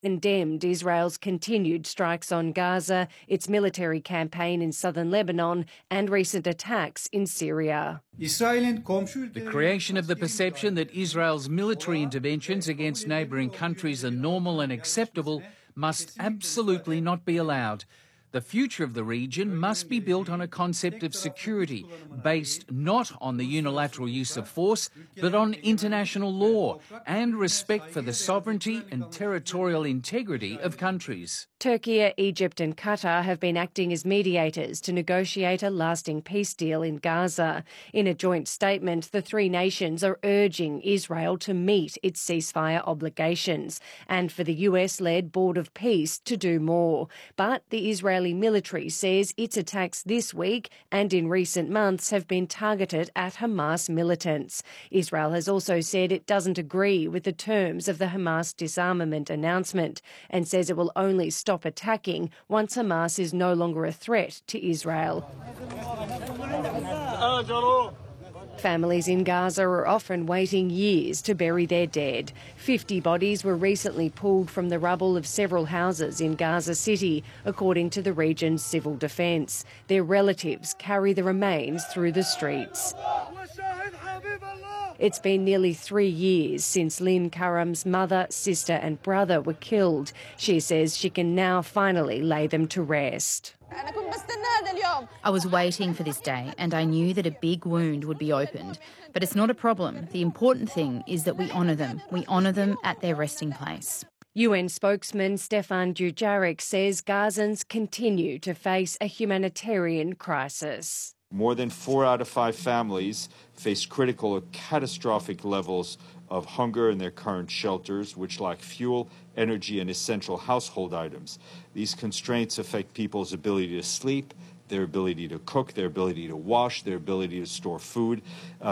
condemned Israel's continued strikes on Gaza, its military campaign in southern Lebanon, and recent attacks in Syria. The creation of the perception that Israel's military interventions against neighbouring countries are normal and acceptable must absolutely not be allowed. The future of the region must be built on a concept of security based not on the unilateral use of force, but on international law and respect for the sovereignty and territorial integrity of countries. Turkey, Egypt and Qatar have been acting as mediators to negotiate a lasting peace deal in Gaza. In a joint statement, the three nations are urging Israel to meet its ceasefire obligations and for the US-led Board of Peace to do more. But the Israeli military says its attacks this week and in recent months have been targeted at Hamas militants. Israel has also said it doesn't agree with the terms of the Hamas disarmament announcement and says it will only stop attacking once Hamas is no longer a threat to Israel. Families in Gaza are often waiting years to bury their dead. 50 bodies were recently pulled from the rubble of several houses in Gaza City, according to the region's civil defence. Their relatives carry the remains through the streets. It's been nearly 3 years since Lynn Karam's mother, sister and brother were killed. She says she can now finally lay them to rest. I was waiting for this day and I knew that a big wound would be opened. But it's not a problem. The important thing is that we honour them. We honour them at their resting place. UN spokesman Stefan Dujarric says Gazans continue to face a humanitarian crisis. More than 4 out of 5 families face critical or catastrophic levels of hunger in their current shelters, which lack fuel, energy, and essential household items. These constraints affect people's ability to sleep, their ability to cook, their ability to wash, their ability to store food,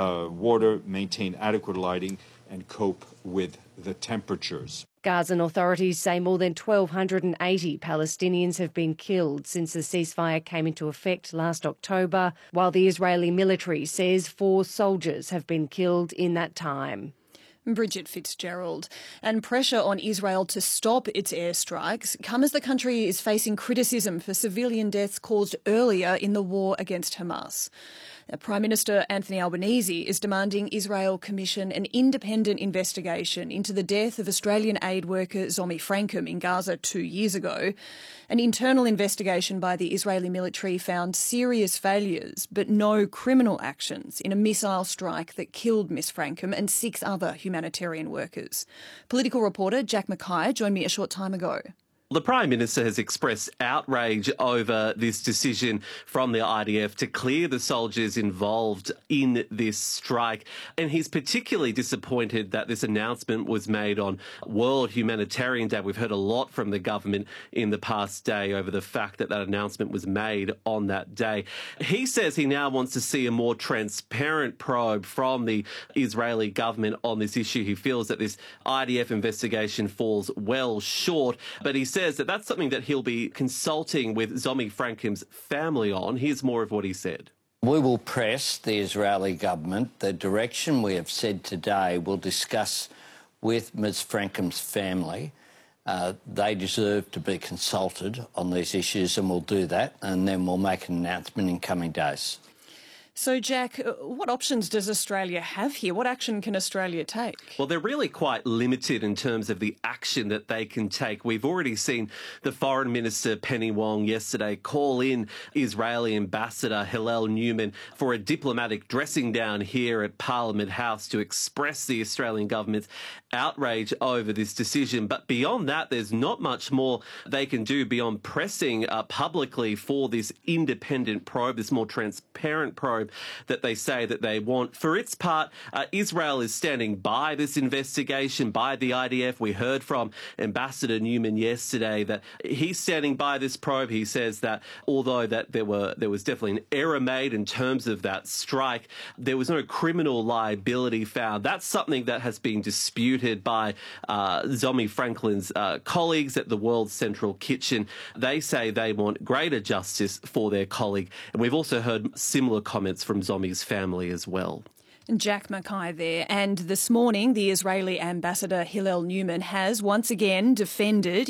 water, maintain adequate lighting, and cope with the temperatures. Gazan authorities say more than 1,280 Palestinians have been killed since the ceasefire came into effect last October, while the Israeli military says 4 soldiers have been killed in that time. Bridget Fitzgerald. And pressure on Israel to stop its airstrikes come as the country is facing criticism for civilian deaths caused earlier in the war against Hamas. Prime Minister Anthony Albanese is demanding Israel commission an independent investigation into the death of Australian aid worker Zomi Frankum in Gaza 2 years ago. An internal investigation by the Israeli military found serious failures but no criminal actions in a missile strike that killed Miss Frankum and 6 other humanitarian workers. Political reporter Jack Mackay joined me a short time ago. The Prime Minister has expressed outrage over this decision from the IDF to clear the soldiers involved in this strike. And he's particularly disappointed that this announcement was made on World Humanitarian Day. We've heard a lot from the government in the past day over the fact that that announcement was made on that day. He says he now wants to see a more transparent probe from the Israeli government on this issue. He feels that this IDF investigation falls well short, but he says that that's something that he'll be consulting with Zomi Frankum's family on. Here's more of what he said. We will press the Israeli government. The direction we have said today we'll discuss with Ms Frankum's family. They deserve to be consulted on these issues and we'll do that, and then we'll make an announcement in coming days. So, Jack, what options does Australia have here? What action can Australia take? Well, they're really quite limited in terms of the action that they can take. We've already seen the Foreign Minister, Penny Wong, yesterday call in Israeli Ambassador Hillel Newman for a diplomatic dressing down here at Parliament House to express the Australian government's outrage over this decision. But beyond that, there's not much more they can do beyond pressing publicly for this independent probe, this more transparent probe that they say that they want. For its part, Israel is standing by this investigation by the IDF. We heard from Ambassador Newman yesterday that he's standing by this probe. He says that although that there was definitely an error made in terms of that strike, there was no criminal liability found. That's something that has been disputed by Zomi Franklin's colleagues at the World Central Kitchen. They say they want greater justice for their colleague. And we've also heard similar comments from Zomi's family as well. Jack Mackay there. And this morning, the Israeli ambassador Hillel Newman has once again defended